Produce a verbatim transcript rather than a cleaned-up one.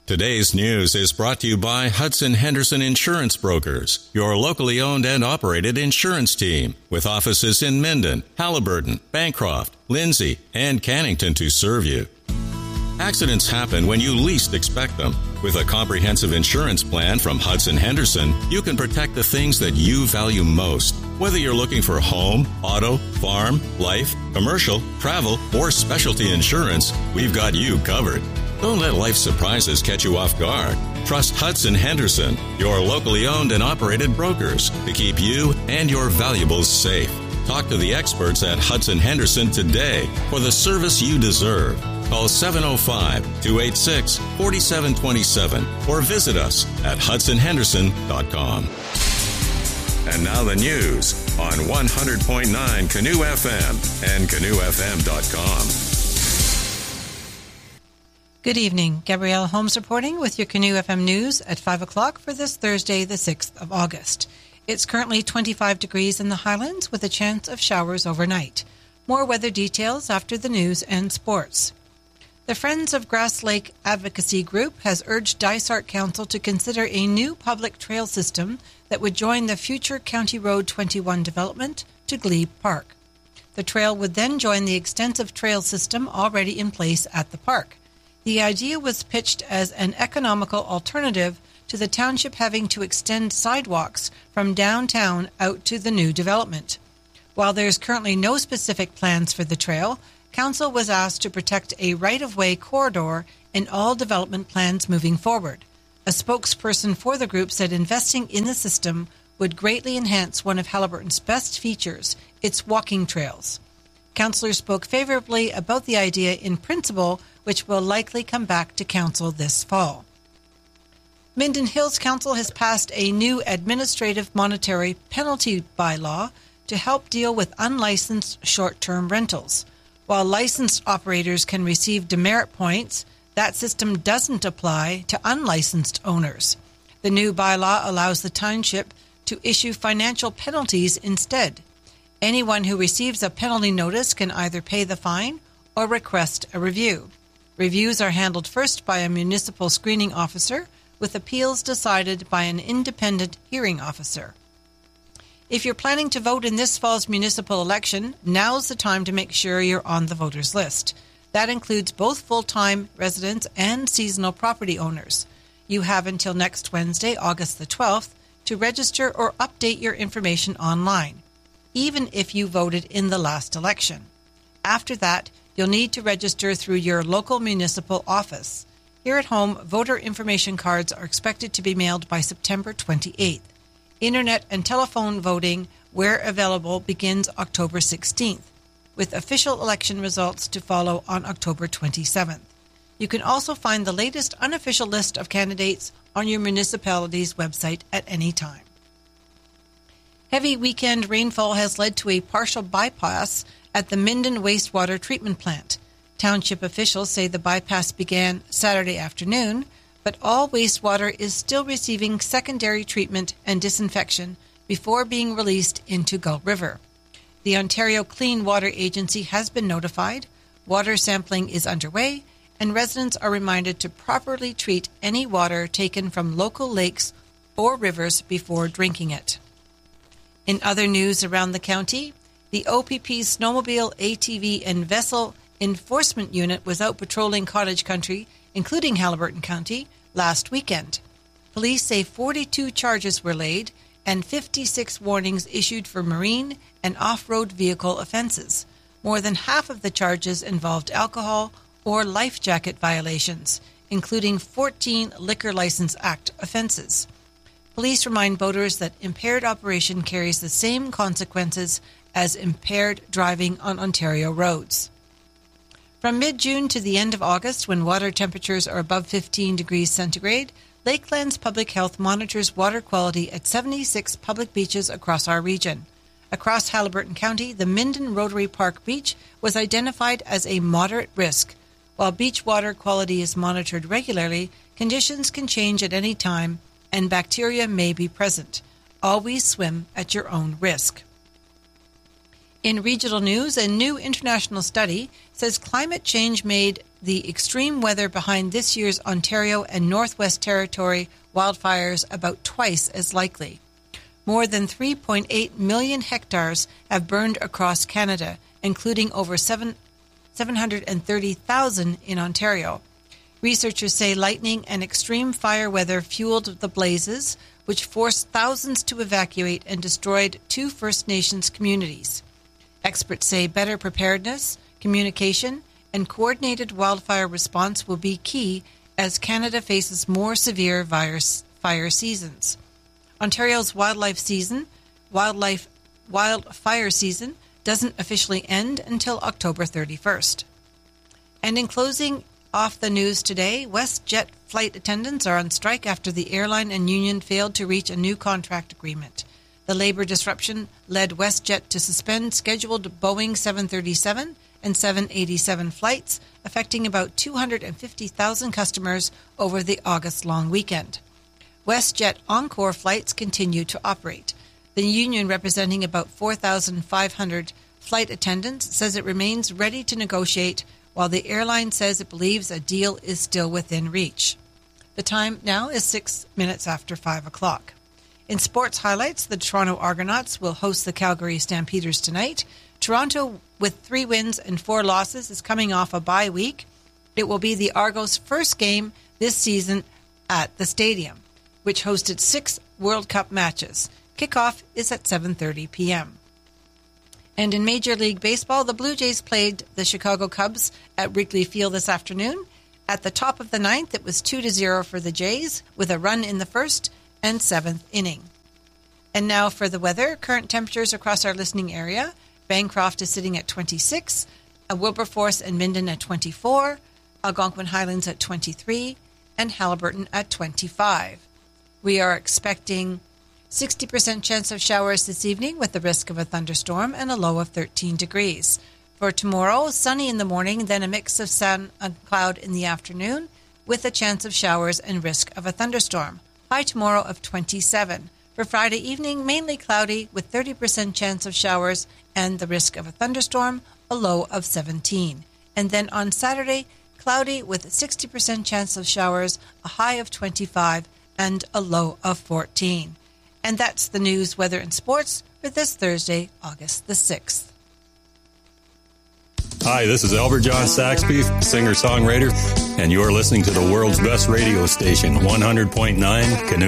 Today's news is brought to you by Hudson Henderson Insurance Brokers, your locally owned and operated insurance team, with offices in Minden, Halliburton, Bancroft, Lindsay, and Cannington to serve you. Accidents happen when you least expect them. With a comprehensive insurance plan from Hudson Henderson, you can protect the things that you value most. Whether you're looking for home, auto, farm, life, commercial, travel, or specialty insurance, we've got you covered. Don't let life's surprises catch you off guard. Trust Hudson Henderson, your locally owned and operated brokers, to keep you and your valuables safe. Talk to the experts at Hudson Henderson today for the service you deserve. Call seven oh five, two eight six, four seven two seven or visit us at hudson henderson dot com. And now the news on one hundred point nine Canoe F M and canoe f m dot com. Good evening. Gabrielle Holmes reporting with your Canoe F M news at five o'clock for this Thursday, the sixth of August. It's currently twenty-five degrees in the Highlands with a chance of showers overnight. More weather details after the news and sports. The Friends of Grass Lake Advocacy Group has urged Dysart Council to consider a new public trail system that would join the future County Road twenty-one development to Glebe Park. The trail would then join the extensive trail system already in place at the park. The idea was pitched as an economical alternative to the township having to extend sidewalks from downtown out to the new development. While there's currently no specific plans for the trail, Council was asked to protect a right-of-way corridor in all development plans moving forward. A spokesperson for the group said investing in the system would greatly enhance one of Halliburton's best features, its walking trails. Councillors spoke favorably about the idea in principle, which will likely come back to Council this fall. Minden Hills Council has passed a new administrative monetary penalty bylaw to help deal with unlicensed short-term rentals. While licensed operators can receive demerit points, that system doesn't apply to unlicensed owners. The new bylaw allows the township to issue financial penalties instead. Anyone who receives a penalty notice can either pay the fine or request a review. Reviews are handled first by a municipal screening officer, with appeals decided by an independent hearing officer. If you're planning to vote in this fall's municipal election, now's the time to make sure you're on the voters list. That includes both full-time residents and seasonal property owners. You have until next Wednesday, August the twelfth, to register or update your information online, even if you voted in the last election. After that, you'll need to register through your local municipal office. Here at home, voter information cards are expected to be mailed by September twenty-eighth. Internet and telephone voting, where available, begins October sixteenth, with official election results to follow on October twenty-seventh. You can also find the latest unofficial list of candidates on your municipality's website at any time. Heavy weekend rainfall has led to a partial bypass at the Minden Wastewater Treatment Plant. Township officials say the bypass began Saturday afternoon, but all wastewater is still receiving secondary treatment and disinfection before being released into Gull River. The Ontario Clean Water Agency has been notified, water sampling is underway, and residents are reminded to properly treat any water taken from local lakes or rivers before drinking it. In other news around the county, the O P P's Snowmobile, A T V, and Vessel Enforcement Unit was out patrolling cottage country, including Halliburton County, last weekend. Police say forty-two charges were laid and fifty-six warnings issued for marine and off-road vehicle offenses. More than half of the charges involved alcohol or life jacket violations, including fourteen Liquor License Act offenses. Police remind voters that impaired operation carries the same consequences as impaired driving on Ontario roads. From mid-June to the end of August, when water temperatures are above fifteen degrees centigrade, Lakelands Public Health monitors water quality at seventy-six public beaches across our region. Across Halliburton County, the Minden Rotary Park Beach was identified as a moderate risk. While beach water quality is monitored regularly, conditions can change at any time and bacteria may be present. Always swim at your own risk. In regional news, a new international study says climate change made the extreme weather behind this year's Ontario and Northwest Territory wildfires about twice as likely. More than three point eight million hectares have burned across Canada, including over seven hundred thirty thousand in Ontario. Researchers say lightning and extreme fire weather fueled the blazes, which forced thousands to evacuate and destroyed two First Nations communities. Experts say better preparedness, communication, and coordinated wildfire response will be key as Canada faces more severe virus fire seasons. Ontario's wildlife season, wildlife wildfire season doesn't officially end until October thirty-first. And in closing off the news today, WestJet flight attendants are on strike after the airline and union failed to reach a new contract agreement. The labor disruption led WestJet to suspend scheduled Boeing seven thirty-seven and seven eighty-seven flights, affecting about two hundred fifty thousand customers over the August long weekend. WestJet Encore flights continue to operate. The union, representing about four thousand five hundred flight attendants, says it remains ready to negotiate, while the airline says it believes a deal is still within reach. The time now is six minutes after five o'clock. In sports highlights, the Toronto Argonauts will host the Calgary Stampeders tonight. Toronto, with three wins and four losses, is coming off a bye week. It will be the Argos' first game this season at the stadium, which hosted six World Cup matches. Kickoff is at seven thirty p.m. And in Major League Baseball, the Blue Jays played the Chicago Cubs at Wrigley Field this afternoon. At the top of the ninth, it was two to zero for the Jays, with a run in the first and seventh inning. And now for the weather. Current temperatures across our listening area. Bancroft is sitting at twenty-six, Wilberforce and Minden at twenty-four, Algonquin Highlands at twenty-three, and Haliburton at twenty-five. We are expecting sixty percent chance of showers this evening with the risk of a thunderstorm and a low of thirteen degrees. For tomorrow, sunny in the morning, then a mix of sun and cloud in the afternoon with a chance of showers and risk of a thunderstorm. High tomorrow of twenty-seven. For Friday evening, mainly cloudy with thirty percent chance of showers and the risk of a thunderstorm, a low of seventeen. And then on Saturday, cloudy with a sixty percent chance of showers, a high of twenty-five, and a low of fourteen. And that's the news, weather, and sports for this Thursday, August the sixth. Hi, this is Albert John Saxby, singer-songwriter, and you're listening to the world's best radio station, one hundred point nine Canoe